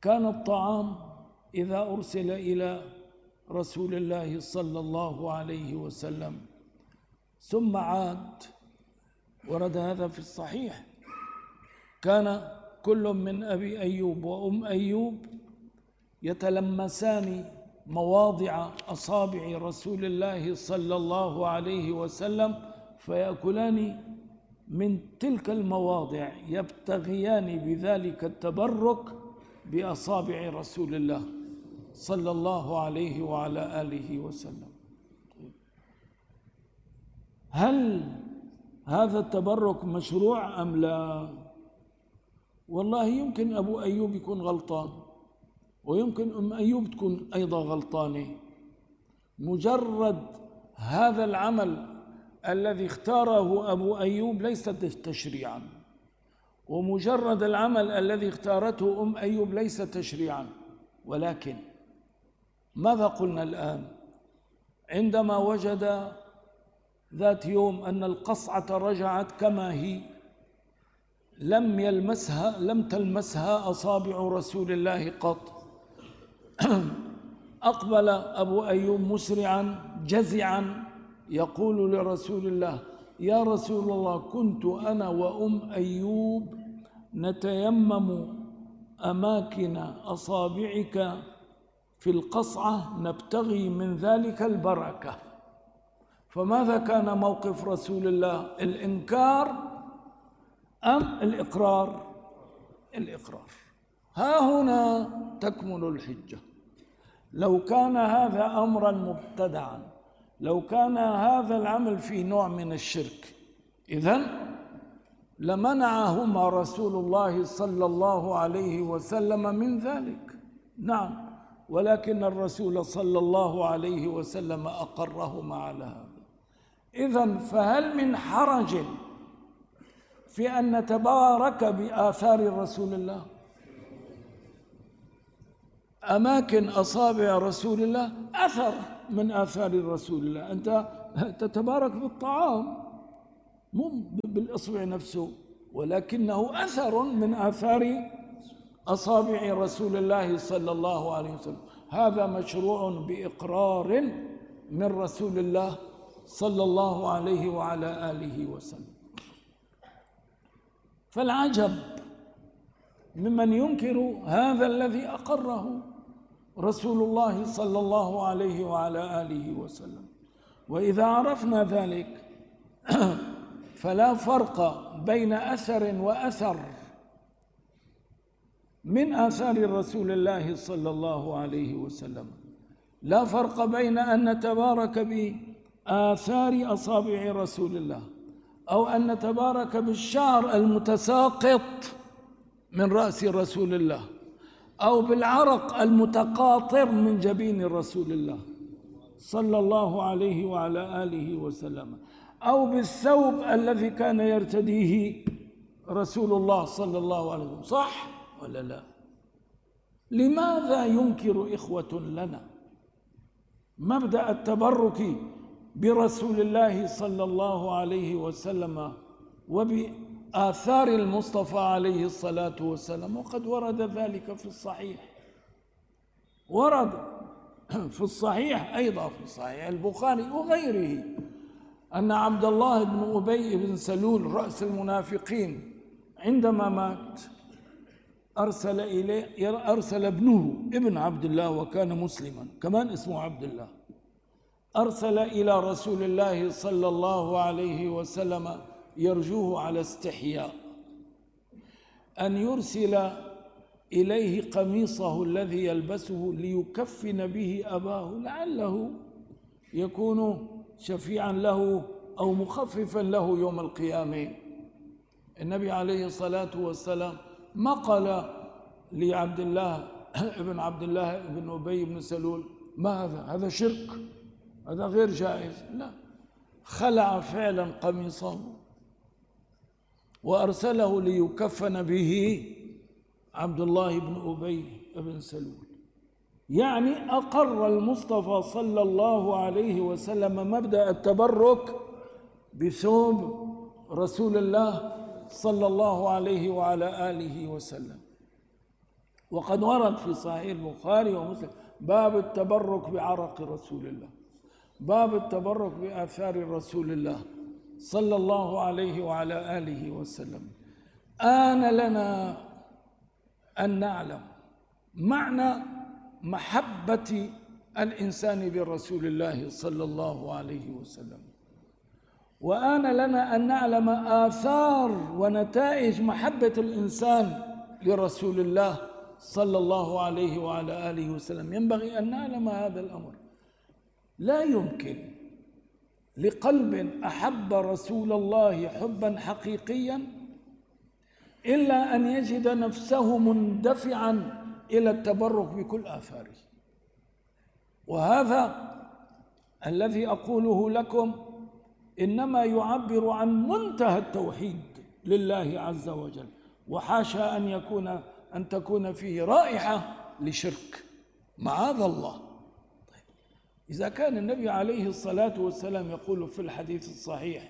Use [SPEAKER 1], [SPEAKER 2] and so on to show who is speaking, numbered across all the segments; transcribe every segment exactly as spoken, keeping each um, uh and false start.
[SPEAKER 1] كان الطعام إذا أرسل إلى رسول الله صلى الله عليه وسلم ثم عاد، ورد هذا في الصحيح، كان كل من أبي أيوب وأم أيوب يتلمسان مواضع أصابع رسول الله صلى الله عليه وسلم فيأكلان من تلك المواضع، يبتغيان بذلك التبرك بأصابع رسول الله صلى الله عليه وعلى آله وسلم. هل هذا التبرك مشروع أم لا؟ والله يمكن أبو أيوب يكون غلطان، ويمكن أم أيوب تكون أيضا غلطانة. مجرد هذا العمل الذي اختاره أبو أيوب ليس تشريعا، ومجرد العمل الذي اختارته أم أيوب ليس تشريعا. ولكن ماذا قلنا الآن؟ عندما وجد ذات يوم أن القصعة رجعت كما هي، لم يلمسها لم تلمسها أصابع رسول الله قط، أقبل أبو أيوب مسرعا جزعا يقول لرسول الله: يا رسول الله، كنت أنا وأم أيوب نتيمم أماكن أصابعك في القصعة نبتغي من ذلك البركة. فماذا كان موقف رسول الله؟ الإنكار أم الإقرار؟ الإقرار. ها هنا تكمن الحجة. لو كان هذا أمرا مبتدعا، لو كان هذا العمل فيه نوع من الشرك، إذن لمنعهما رسول الله صلى الله عليه وسلم من ذلك. نعم، ولكن الرسول صلى الله عليه وسلم أقرهما على هذا. إذن فهل من حرج في أن نتبارك بآثار رسول الله؟ أماكن أصابع رسول الله أثر من آثار رسول الله. أنت تتبارك بالطعام مو بالإصبع نفسه، ولكنه أثر من آثار أصابع رسول الله صلى الله عليه وسلم. هذا مشروع بإقرار من رسول الله صلى الله عليه وعلى آله وسلم. فالعجب ممن ينكر هذا الذي أقره رسول الله صلى الله عليه وعلى آله وسلم. وإذا عرفنا ذلك فلا فرق بين أثر وأثر من آثار رسول الله صلى الله عليه وسلم. لا فرق بين أن نتبارك بآثار أصابع رسول الله، أو أن نتبارك بالشعر المتساقط من رأس رسول الله، أو بالعرق المتقاطر من جبين رسول الله صلى الله عليه وعلى آله وسلم، أو بالثوب الذي كان يرتديه رسول الله صلى الله عليه وسلم. صح ولا لا؟ لماذا ينكر إخوة لنا مبدأ التبرك برسول الله صلى الله عليه وسلم وبآثار المصطفى عليه الصلاة والسلام؟ وقد ورد ذلك في الصحيح، ورد في الصحيح أيضا في صحيح البخاري وغيره أن عبد الله بن أبي بن سلول رأس المنافقين عندما مات أرسل إليه أرسل ابنه ابن عبد الله، وكان مسلما كمان اسمه عبد الله، أرسل إلى رسول الله صلى الله عليه وسلم يرجوه على استحياء أن يرسل إليه قميصه الذي يلبسه ليكفن به أباه، لعله يكون شفيعا له أو مخففا له يوم القيامة. النبي عليه الصلاة والسلام ما قال لعبد الله ابن عبد الله بن أبي بن سلول ما هذا هذا شرك، هذا غير جائز، لا، خلع فعلا قميصه وأرسله ليكفن به عبد الله بن أبي بن سلول. يعني أقر المصطفى صلى الله عليه وسلم مبدأ التبرك بثوب رسول الله صلى الله عليه وعلى آله وسلم. وقد ورد في صحيح البخاري ومسلم باب التبرك بعرق رسول الله، باب التبرك بآثار رسول الله صلى الله عليه وعلى آله وسلم. آن لنا أن نعلم معنى محبة الإنسان برسول الله صلى الله عليه وسلم، وآن لنا أن نعلم آثار ونتائج محبة الإنسان لرسول الله صلى الله عليه وعلى آله وسلم. ينبغي أن نعلم هذا الأمر. لا يمكن لقلب أحب رسول الله حبا حقيقيا إلا أن يجد نفسه مندفعا إلى التبرك بكل آثاره. وهذا الذي أقوله لكم إنما يعبر عن منتهى التوحيد لله عز وجل، وحاشا أن يكون أن تكون فيه رائحة لشرك، معاذ الله. طيب، إذا كان النبي عليه الصلاة والسلام يقول في الحديث الصحيح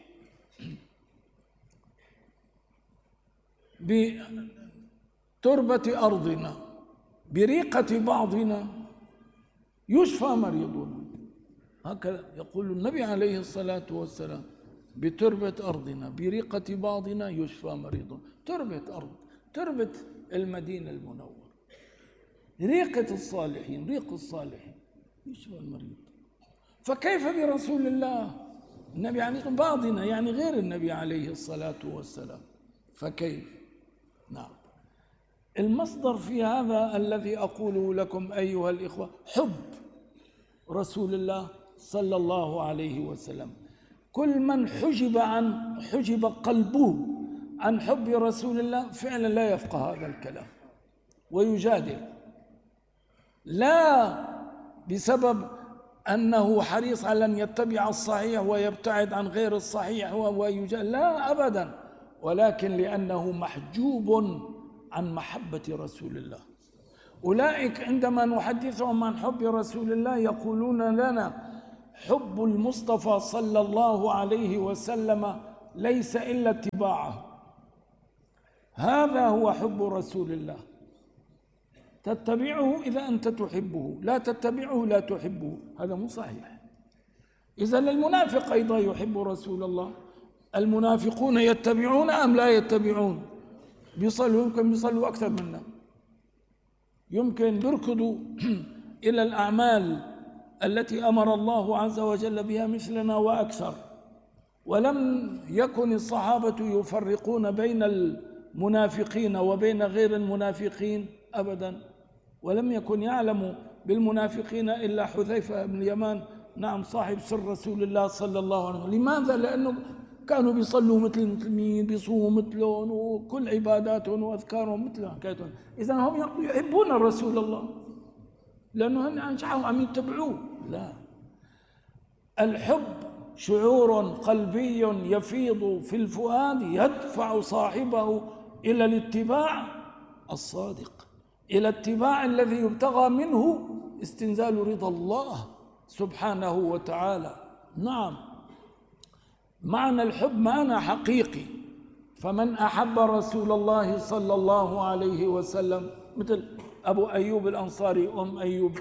[SPEAKER 1] بتربة أرضنا بريقة بعضنا يشفى مريضنا، هكذا يقول النبي عليه الصلاة والسلام، بتربة أرضنا بريقة بعضنا يشفى مريضنا. تربة أرض، تربة المدينة المنورة، ريقة الصالحين، ريق الصالحين يشفى المريض. فكيف برسول الله؟ النبي عليه بعضنا يعني غير النبي عليه الصلاة والسلام، فكيف؟ نعم. المصدر في هذا الذي أقوله لكم أيها الإخوة حب رسول الله صلى الله عليه وسلم. كل من حجب عن حجب قلبه عن حب رسول الله فعلا لا يفقه هذا الكلام ويجادل، لا بسبب أنه حريص على أن يتبع الصحيح ويبتعد عن غير الصحيح ويجادل، لا أبدا، ولكن لأنه محجوب عن محبة رسول الله. أولئك عندما نحدثهم عن حب رسول الله يقولون لنا حب المصطفى صلى الله عليه وسلم ليس إلا اتباعه، هذا هو حب رسول الله. تتبعه إذا أنت تحبه، لا تتبعه لا تحبه، هذا مو صحيح. إذا المنافق أيضا يحب رسول الله. المنافقون يتبعون أم لا يتبعون؟ بيصلوا، يمكن بيصلوا أكثر منا، يمكن بيركضوا إلى الأعمال التي أمر الله عز وجل بها مثلنا وأكثر. ولم يكن الصحابة يفرقون بين المنافقين وبين غير المنافقين أبدا، ولم يكن يعلم بالمنافقين إلا حذيفة بن اليمان، نعم، صاحب سر رسول الله صلى الله عليه وسلم. لماذا؟ لأنه كانوا بيصلوا مثل المسلمين، بيصوموا مثلهم، وكل عباداتهم وأذكارهم مثل حكايتهم. إذا هم يحبون رسول الله لأنه هم أنشأوا عم يتبعوه. لا، الحب شعور قلبي يفيض في الفؤاد يدفع صاحبه إلى الاتباع الصادق، إلى اتباع الذي يبتغى منه استنزال رضا الله سبحانه وتعالى. نعم، معنى الحب معنى حقيقي. فمن أحب رسول الله صلى الله عليه وسلم مثل أبو أيوب الأنصاري، أم أيوب،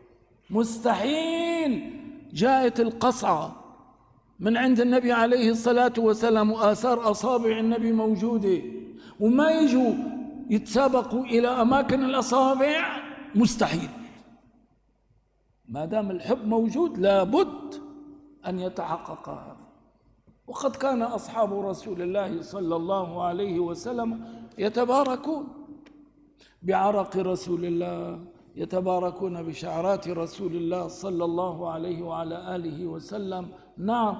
[SPEAKER 1] مستحيل جاءت القصعة من عند النبي عليه الصلاة والسلام وآثار أصابع النبي موجودة وما يجوا يتسابقوا إلى أماكن الأصابع، مستحيل. ما دام الحب موجود لابد أن يتحقق هذا. وقد كان أصحاب رسول الله صلى الله عليه وسلم يتباركون بعرق رسول الله، يتباركون بشعرات رسول الله صلى الله عليه وعلى آله وسلم. نعم،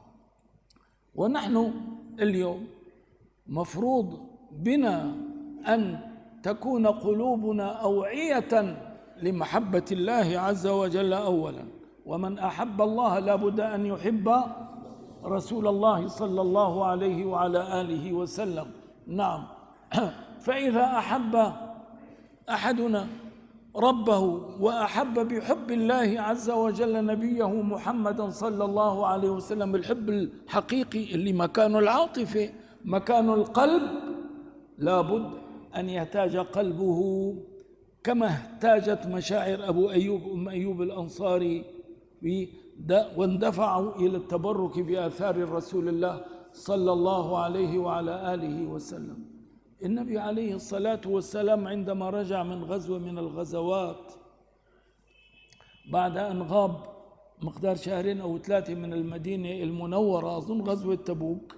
[SPEAKER 1] ونحن اليوم مفروض بنا أن تكون قلوبنا أوعية لمحبة الله عز وجل أولا. ومن أحب الله لابد أن يحب رسول الله صلى الله عليه وعلى آله وسلم. نعم، فإذا أحب أحدنا ربه وأحب بحب الله عز وجل نبيه محمدا صلى الله عليه وسلم، الحب الحقيقي اللي مكانه العاطفة، مكانه القلب، لابد أن يحتاج قلبه كما احتاجت مشاعر أبو أيوب أم أيوب الأنصاري واندفعوا إلى التبرك بآثار رسول الله صلى الله عليه وعلى آله وسلم. النبي عليه الصلاة والسلام عندما رجع من غزوة من الغزوات بعد أن غاب مقدار شهرين أو ثلاثة من المدينة المنورة، أظن غزوة تبوك،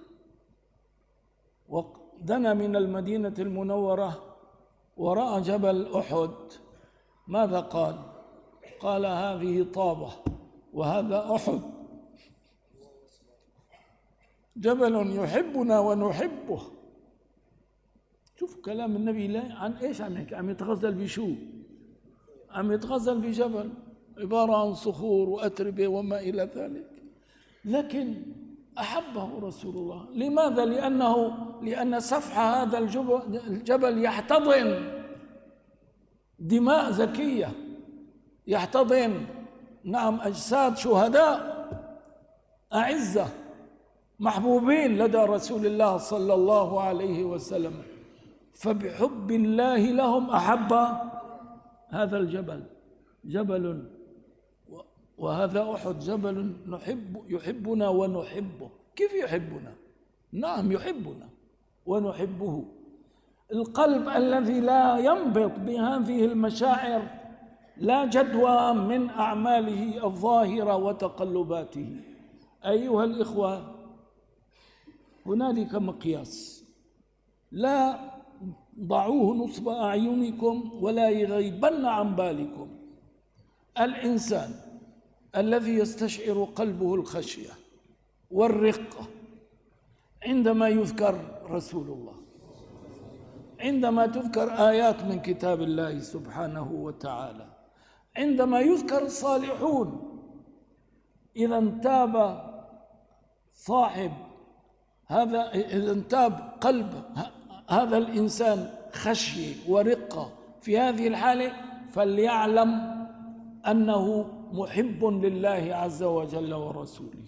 [SPEAKER 1] ودنا من المدينة المنورة ورأى جبل أحد، ماذا قال؟ قال هذه طابة وهذا أحد، جبل يحبنا ونحبه. شوف كلام النبي لا عن ايش عم يحكي؟ عم يتغزل بشو؟ عم يتغزل بجبل عبارة عن صخور وأتربة وما إلى ذلك، لكن أحبه رسول الله. لماذا؟ لأنه لأن سفح هذا الجبل يحتضن دماء زكية، يحتضن نعم أجساد شهداء أعزة محبوبين لدى رسول الله صلى الله عليه وسلم، فبحب الله لهم أحب هذا الجبل، جبل وهذا أحد جبل نحب يحبنا ونحبه. كيف يحبنا؟ نعم يحبنا ونحبه. القلب الذي لا ينبط بهذه المشاعر لا جدوى من أعماله الظاهرة وتقلباته. أيها الإخوة، هنالك مقياس لا ضعوه نصب أعينكم ولا يغيبن عن بالكم. الإنسان الذي يستشعر قلبه الخشية والرقة عندما يذكر رسول الله، عندما تذكر آيات من كتاب الله سبحانه وتعالى، عندما يذكر الصالحون، إذا انتاب صاحب هذا، إذا انتاب قلب هذا الإنسان خشية ورقة في هذه الحالة، فليعلم أنه محب لله عز وجل ورسوله.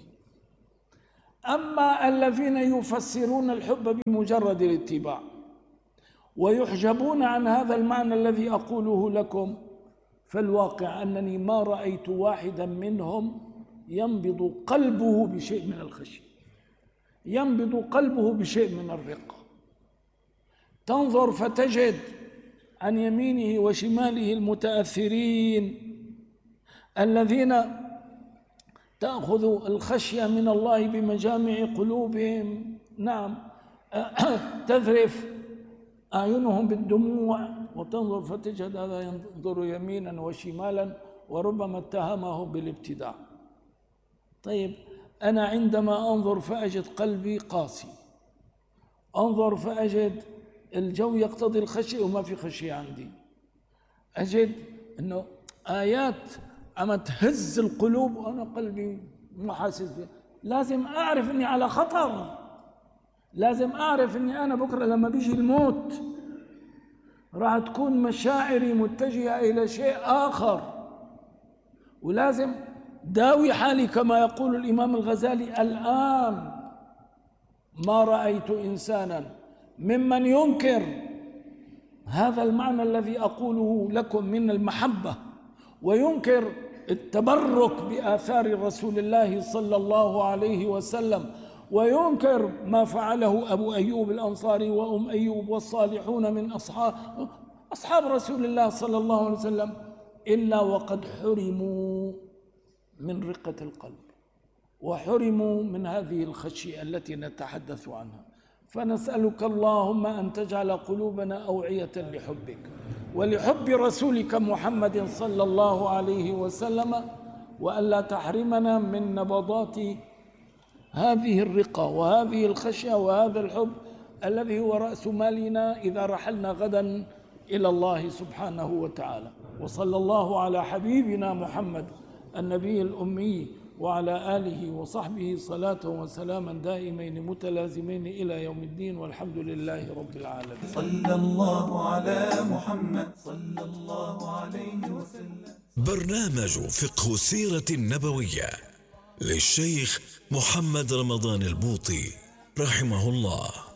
[SPEAKER 1] أما الذين يفسرون الحب بمجرد الاتباع ويحجبون عن هذا المعنى الذي أقوله لكم، فالواقع أنني ما رأيت واحدا منهم ينبض قلبه بشيء من الخشية، ينبض قلبه بشيء من الرقة. تنظر فتجد عن يمينه وشماله المتأثرين الذين تأخذ الخشية من الله بمجامع قلوبهم، نعم تذرف أعينهم بالدموع، وتنظر فتجد هذا ينظر يمينا وشمالا وربما اتهمه بالابتداع. طيب أنا عندما أنظر فأجد قلبي قاسي، أنظر فأجد الجو يقتضي الخشية وما في خشية عندي، أجد أنه آيات عم تهز القلوب وأنا قلبي ما حاسس بها، لازم أعرف أني على خطر، لازم أعرف أني أنا بكرة لما بيجي الموت راح تكون مشاعري متجهة إلى شيء آخر، ولازم داوي حالي كما يقول الإمام الغزالي: الآن ما رأيت إنسانا ممن ينكر هذا المعنى الذي أقوله لكم من المحبة، وينكر التبرك بآثار رسول الله صلى الله عليه وسلم، وينكر ما فعله أبو أيوب الأنصاري وأم أيوب والصالحون من أصحاب أصحاب رسول الله صلى الله عليه وسلم، إلا وقد حرموا من رقة القلب وحرموا من هذه الخشية التي نتحدث عنها. فنسألك اللهم أن تجعل قلوبنا أوعية لحبك ولحب رسولك محمد صلى الله عليه وسلم، وألا تحرمنا من نبضات هذه الرقة وهذه الخشية وهذا الحب الذي هو رأس مالنا إذا رحلنا غدا إلى الله سبحانه وتعالى. وصلى الله على حبيبنا محمد النبي الأمي وعلى آله وصحبه صلاة وسلاما دائمين متلازمين إلى يوم الدين، والحمد لله رب العالمين.
[SPEAKER 2] صلى الله على محمد صلى الله عليه وسلم.
[SPEAKER 3] برنامج فقه السيرة النبوية للشيخ محمد رمضان البوطي رحمه الله.